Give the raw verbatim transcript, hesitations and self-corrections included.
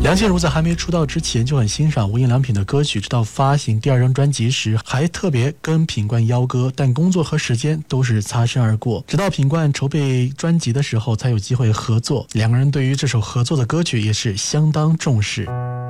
梁静茹在还没出道之前就很欣赏无印良品的歌曲，直到发行第二张专辑时还特别跟品冠邀歌，但工作和时间都是擦身而过。直到品冠筹备专辑的时候才有机会合作，两个人对于这首合作的歌曲也是相当重视。